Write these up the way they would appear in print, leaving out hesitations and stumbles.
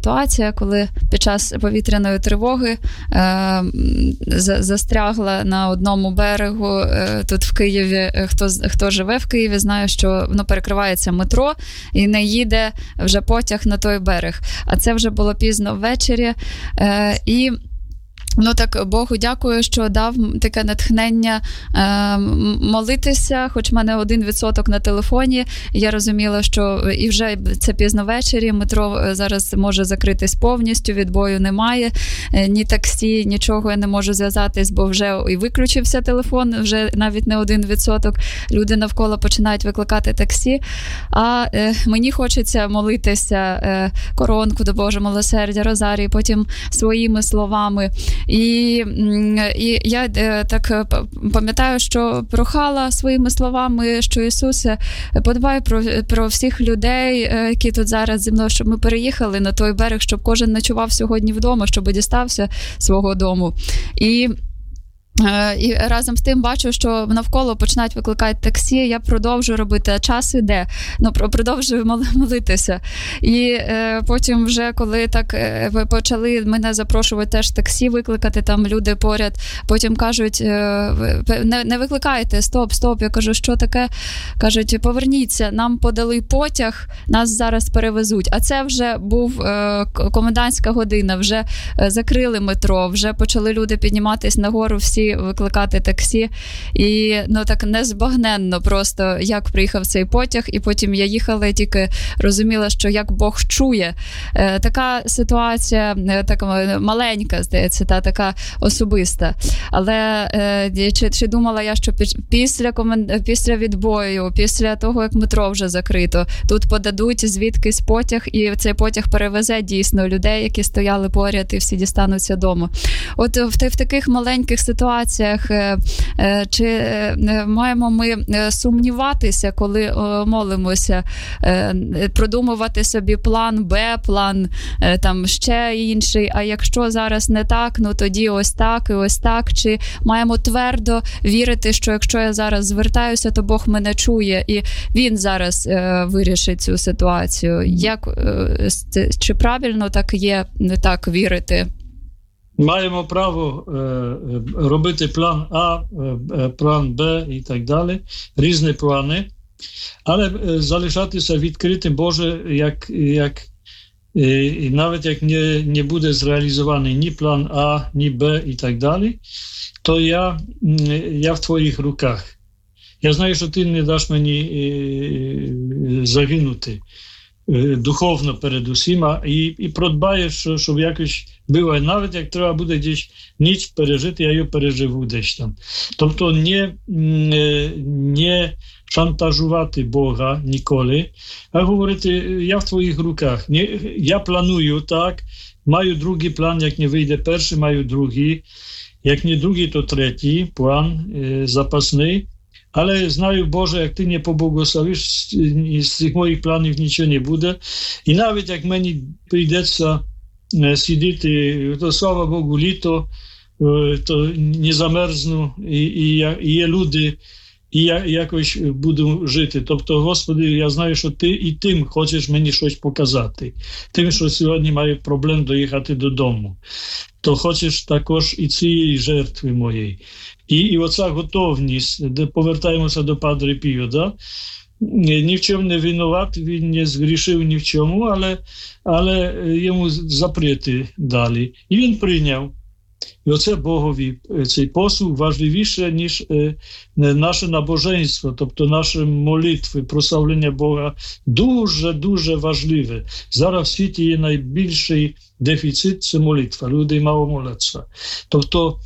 ситуація, коли під час повітряної тривоги застрягла на одному берегу. Тут в Києві, хто живе в Києві, знає, що перекривається метро і не їде вже потяг на той берег. А це вже було пізно ввечері. І так Богу дякую, що дав таке натхнення молитися, хоч в мене 1% на телефоні. Я розуміла, що і вже це пізно ввечері, метро зараз може закритись повністю, відбою немає, ні таксі, нічого я не можу зв'язатись, бо вже і виключився телефон, вже навіть не 1%. Люди навколо починають викликати таксі, а мені хочеться молитися коронку до Божого милосердя, розарій, потім своїми словами. І я так пам'ятаю, що прохала своїми словами, що Ісусе, подбай про всіх людей, які тут зараз зі мною, щоб ми переїхали на той берег, щоб кожен ночував сьогодні вдома, щоб дістався свого дому. І разом з тим бачу, що навколо починають викликати таксі, я продовжую робити, а час іде, продовжую молитися. І потім вже, коли так почали мене запрошувати теж таксі викликати, там люди поряд, потім кажуть, не викликайте, стоп. Я кажу, що таке? Кажуть, поверніться, нам подали потяг, нас зараз перевезуть. А це вже був комендантська година, вже закрили метро, вже почали люди підніматись нагору, всі викликати таксі. І так незбагненно просто, як приїхав цей потяг, і потім я їхала і тільки розуміла, що як Бог чує. Така ситуація, така маленька, здається, така особиста. Але чи думала я, що після відбою, після того, як метро вже закрито, тут подадуть звідкись потяг, і цей потяг перевезе дійсно людей, які стояли поряд, і всі дістануться дому. От в таких маленьких ситуаціях чи маємо ми сумніватися, коли молимося, продумувати собі план Б, план там ще інший, а якщо зараз не так, тоді ось так і ось так, чи маємо твердо вірити, що якщо я зараз звертаюся, то Бог мене чує, і Він зараз вирішить цю ситуацію. Чи правильно так є, не так вірити? Маємо право робити план А, план Б і так далі, різні плани, але залишатися відкритим, Боже, навіть як не буде зреалізований ні план А, ні Б і так далі, то я в Твоїх руках. Я знаю, що Ти не даш мені загинути духовно перед усіма і продбаєш, щоб якось було. Навіть як треба буде десь ніч пережити, я її переживу десь там. Тобто не шантажувати Бога ніколи, а говорити, я в Твоїх руках. Я планую так, маю другий план, як не вийде перший, маю другий. Як не другий, то третій план запасний. Але знаю, Боже, як Ти не поблагословиш, з цих моїх планів нічого не буде. І навіть як мені прийдеться сидіти, то слава Богу, літо, то не замерзну, і є люди, і я якось буду жити. Тобто, Господи, я знаю, що Ти і тим хочеш мені щось показати. Тим, що сьогодні маю проблем доїхати додому. То хочеш також і цієї жертви моєї. І оця готовність, де повертаємося до Падре Піо, да? Ні в чому не винуват, він не згрішив ні в чому, але йому запрeti далі. І він прийняв. І оце Богові, цей послуг важливіше, ніж наше набожество, тобто наші молитви, прославлення Бога, дуже-дуже важливе. Зараз в світі є найбільший дефіцит – це молитва. Люди мало моляться. Тобто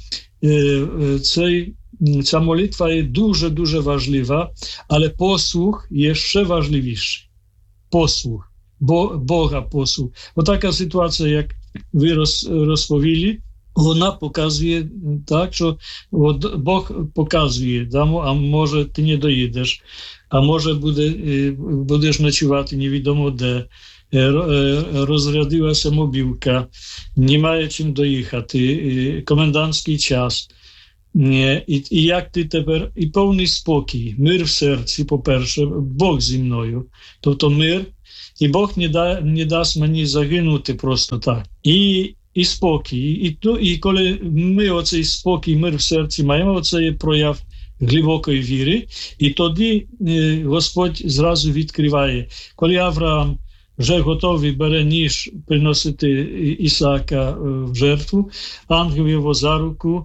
ця молитва є дуже-дуже важлива, але послуг є ще важливіший. Послуг. Бога послуг. Отака ситуація, як ви розповіли, вона показує так, що Бог показує, а може ти не доїдеш, а може будеш ночувати невідомо де, розрядилася мобілка, немає чим доїхати, комендантський час. І як ти тепер, і повний спокій, мир в серці, по-перше, Бог зі мною, тобто мир, і Бог не дасть мені загинути просто так. І спокій. І коли ми оцей спокій, мир в серці маємо, оцей прояв глибокої віри, і тоді Господь зразу відкриває. Коли Авраам вже готовий бере ніж приносити Ісаака в жертву, ангел його за руку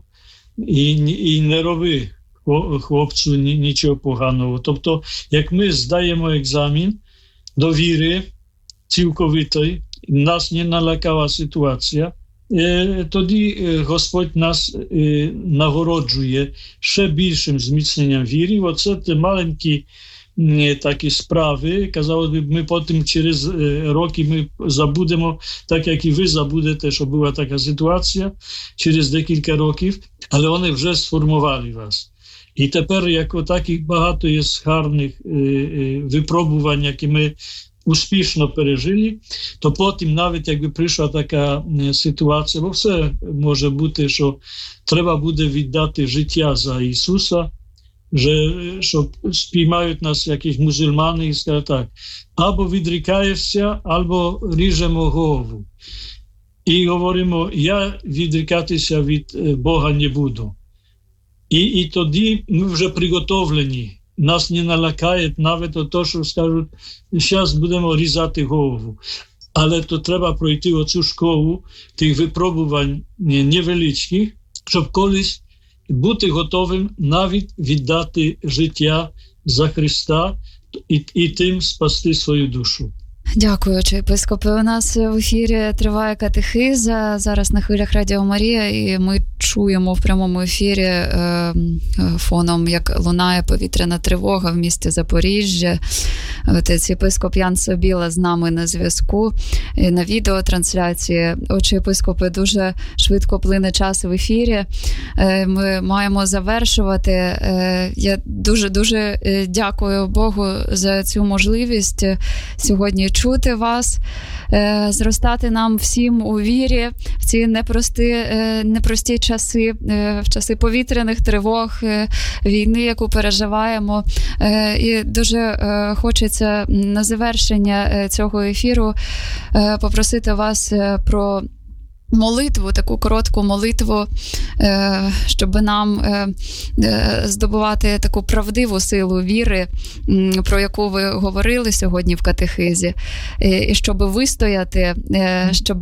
і не роби хлопцю нічого поганого. Тобто, як ми здаємо екзамен до віри цілковитої, нас не налякала ситуація, тоді Господь нас нагороджує ще більшим зміцненням віри. Оце ті маленькі такі справи, казали б, ми потім через роки ми забудемо, так як і ви забудете, що була така ситуація через декілька років, але вони вже сформували вас. І тепер, як таких багато є гарних випробувань, які ми успішно пережили, то потім навіть якби прийшла така ситуація, бо все може бути, що треба буде віддати життя за Ісуса, що спіймають нас якісь мусульмани і скажуть так, або відрікаєшся, або ріжемо голову. І говоримо, я відрікатися від Бога не буду. І тоді ми вже приготовлені. Нас не налякає навіть то, що скажуть, зараз будемо різати голову. Але то треба пройти оцю школу тих випробувань невеличких, щоб колись бути готовим навіть віддати життя за Христа і тим спасти свою душу. Дякую, отче єпископе. У нас в ефірі триває катехиза, зараз на хвилях Радіо Марія, і ми чуємо в прямому ефірі фоном, як лунає повітряна тривога в місті Запоріжжя. Отець єпископ Ян Собіла з нами на зв'язку і на відеотрансляції. Отче єпископе, дуже швидко плине час в ефірі. Ми маємо завершувати. Я дуже дякую Богу за цю можливість сьогодні чути вас, зростати нам всім у вірі в ці непрості часи, в часи повітряних тривог, війни, яку переживаємо. І дуже хочеться на завершення цього ефіру попросити вас про молитву, таку коротку молитву, щоб нам здобувати таку правдиву силу віри, про яку ви говорили сьогодні в катехизі, і щоб вистояти, щоб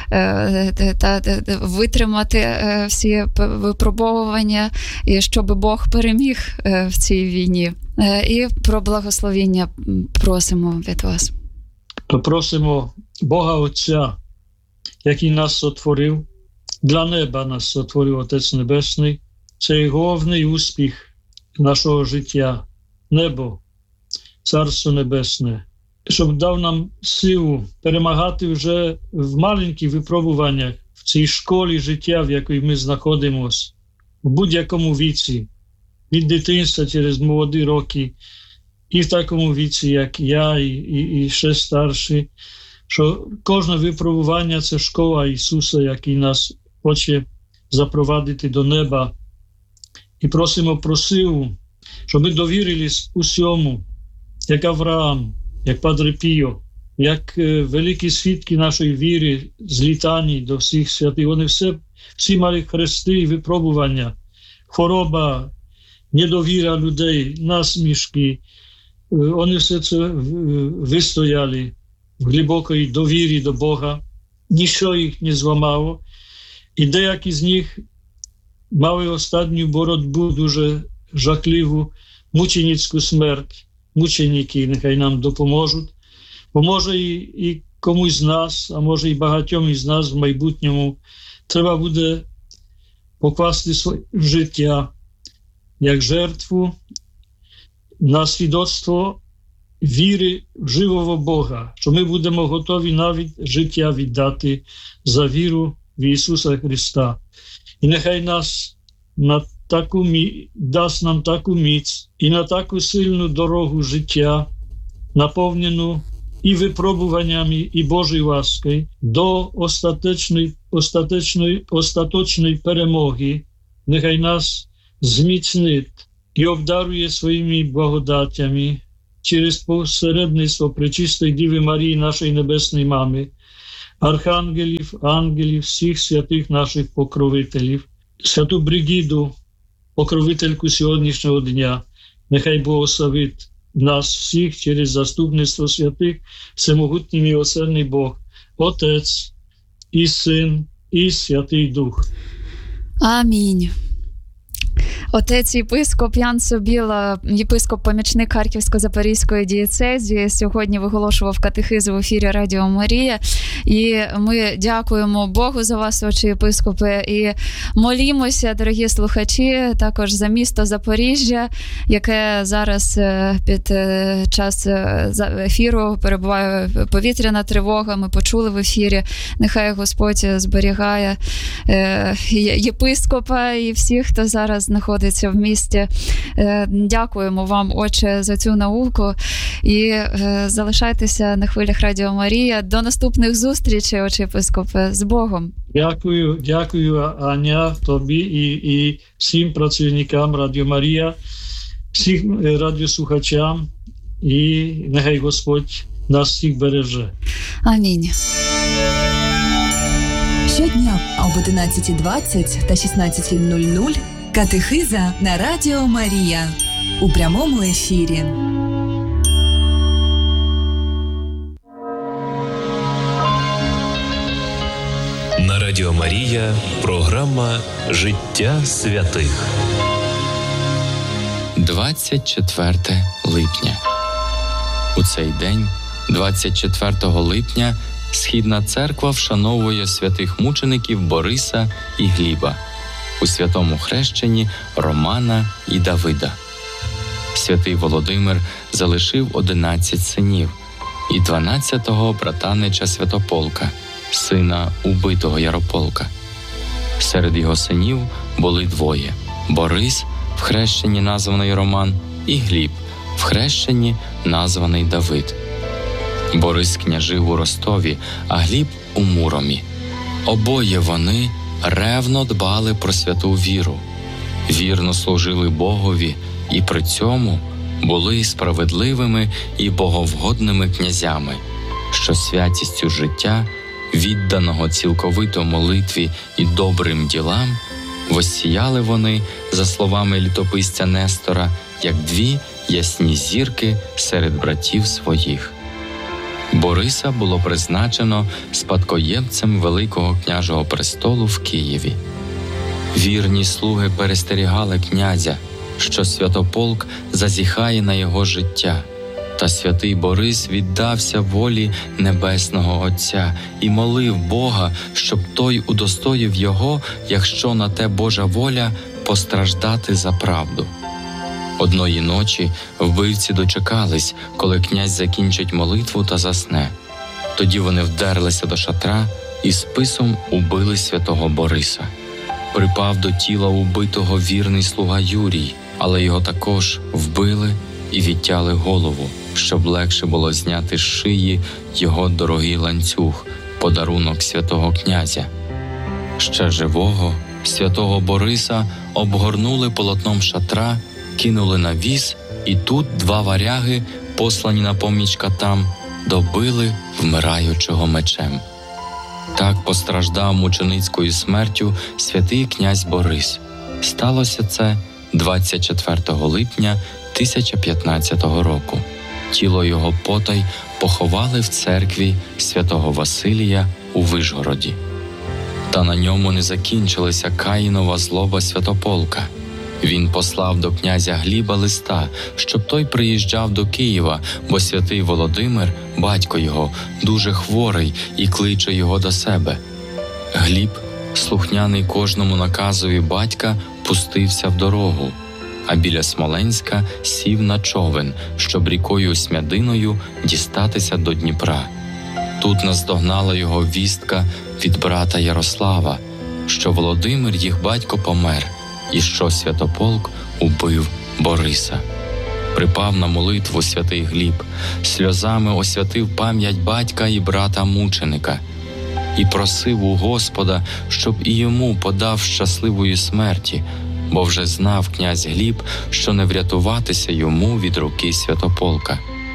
витримати всі випробовування, і щоб Бог переміг в цій війні. І про благословіння просимо від вас. Попросимо Бога Отця, який нас сотворив, для неба нас сотворив Отець Небесний. Це головний успіх нашого життя. Небо, Царство Небесне. Щоб дав нам силу перемагати вже в маленьких випробуваннях, в цій школі життя, в якій ми знаходимося, в будь-якому віці, від дитинства через молоді роки, і в такому віці, як я, і ще старші, що кожне випробування – це школа Ісуса, який нас хоче запровадити до неба. І просимо про силу, щоб ми довірили усьому, як Авраам, як Падре Піо, як великі свідки нашої віри з літані до всіх святих. Вони всі мали хрести і випробування, хвороба, недовіра людей, насмішки. Вони все це вистояли в глибокій довірі до Бога. Ніщо їх не зламало. І деякі з них мали останню боротьбу, дуже жахливу, мученицьку смерть. Мученики нехай нам допоможуть. Поможе і комусь з нас, а може і багатьом із нас в майбутньому треба буде покласти своє життя як жертву на свідоцтво віри в живого Бога, що ми будемо готові навіть життя віддати за віру в Ісуса Христа. І нехай нас дасть нам таку міць і на таку сильну дорогу життя, наповнену і випробуваннями, і Божою ласкою, до остаточної перемоги. Нехай нас зміцнить і обдарує своїми благодатями через посередництво Пречистої Діви Марії, нашої Небесної Мами, архангелів, ангелів, всіх святих наших покровителів, святу Бригіду, покровительку сьогоднішнього дня, нехай благословить нас всіх через заступництво святих, всемогутній милосердний Бог, Отець і Син, і Святий Дух. Амінь. Отець єпископ Ян Собіла, єпископ-помічник Харківсько-Запорізької дієцезії, сьогодні виголошував катехизу в ефірі Радіо Марія. І ми дякуємо Богу за вас, отче єпископе, і молімося, дорогі слухачі, також за місто Запоріжжя, яке зараз під час ефіру перебуває повітряна тривога, ми почули в ефірі. Нехай Господь зберігає єпископа і всіх, хто зараз знаходиться в місті. Дякуємо вам, отче, за цю науку. І залишайтеся на хвилях Радіо Марія. До наступних зустрічей, отче єпископе, з Богом. Дякую, Аня, тобі і всім працівникам Радіо Марія, всім радіослухачам, і нехай Господь нас всіх береже. Амінь. Щодня об 11:20 та 16:00 катехиза на Радіо Марія у прямому ефірі. На Радіо Марія програма «Життя святих». 24 липня. У цей день, 24 липня, Східна церква вшановує святих мучеників Бориса і Гліба, у святому хрещенні Романа і Давида. Святий Володимир залишив 11 синів і 12-го братанича Святополка, сина убитого Ярополка. Серед його синів були двоє – Борис, в хрещенні названий Роман, і Гліб, в хрещенні названий Давид. Борис княжив у Ростові, а Гліб – у Муромі. Обоє вони ревно дбали про святу віру, вірно служили Богові і при цьому були справедливими і боговгодними князями, що святістю життя, відданого цілковито молитві і добрим ділам, воссіяли вони, за словами літописця Нестора, як дві ясні зірки серед братів своїх. Бориса було призначено спадкоємцем Великого княжого престолу в Києві. Вірні слуги перестерігали князя, що Святополк зазіхає на його життя, та святий Борис віддався волі Небесного Отця і молив Бога, щоб той удостоїв його, якщо на те Божа воля, постраждати за правду. Одної ночі вбивці дочекались, коли князь закінчить молитву та засне. Тоді вони вдерлися до шатра і списом убили святого Бориса. Припав до тіла убитого вірний слуга Юрій, але його також вбили і відтяли голову, щоб легше було зняти з шиї його дорогий ланцюг, подарунок святого князя. Ще живого святого Бориса обгорнули полотном шатра, кинули на віз, і тут два варяги, послані на поміч катам, добили вмираючого мечем. Так постраждав мученицькою смертю святий князь Борис. Сталося це 24 липня 1015 року. Тіло його потай поховали в церкві святого Василія у Вишгороді. Та на ньому не закінчилася Каїнова злоба Святополка. Він послав до князя Гліба листа, щоб той приїжджав до Києва, бо святий Володимир, батько його, дуже хворий і кличе його до себе. Гліб, слухняний кожному наказові батька, пустився в дорогу, а біля Смоленська сів на човен, щоб рікою Смядиною дістатися до Дніпра. Тут наздогнала його вістка від брата Ярослава, що Володимир, їх батько, помер, і що Святополк убив Бориса. Припав на молитву святий Гліб, сльозами освятив пам'ять батька і брата-мученика і просив у Господа, щоб і йому подав щасливої смерті, бо вже знав князь Гліб, що не врятуватися йому від руки Святополка.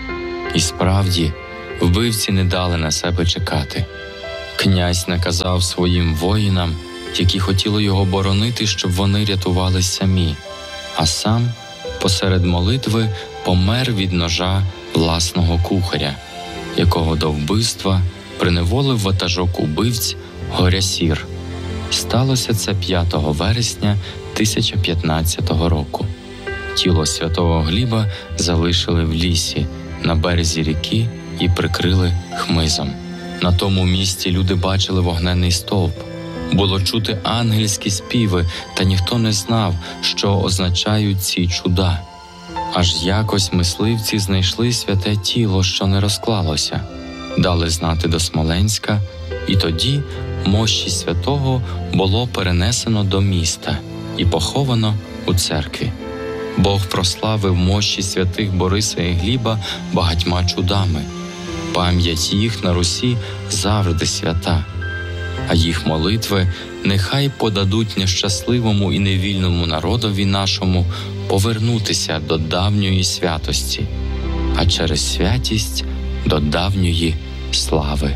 І справді, вбивці не дали на себе чекати. Князь наказав своїм воїнам, які хотіли його боронити, щоб вони рятувались самі, а сам посеред молитви помер від ножа власного кухаря, якого до вбивства приневолив ватажок убивць Горясір. Сталося це 5 вересня 1015 року. Тіло святого Гліба залишили в лісі на березі ріки і прикрили хмизом. На тому місці люди бачили вогненний стовп. Було чути ангельські співи, та ніхто не знав, що означають ці чуда. Аж якось мисливці знайшли святе тіло, що не розклалося, дали знати до Смоленська, і тоді мощі святого було перенесено до міста і поховано у церкві. Бог прославив мощі святих Бориса і Гліба багатьма чудами. Пам'ять їх на Русі завжди свята, а їх молитви нехай подадуть нещасливому і невільному народові нашому повернутися до давньої святості, а через святість до давньої слави.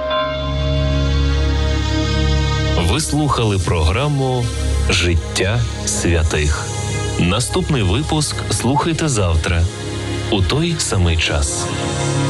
Ви слухали програму «Життя святих». Наступний випуск слухайте завтра у той самий час.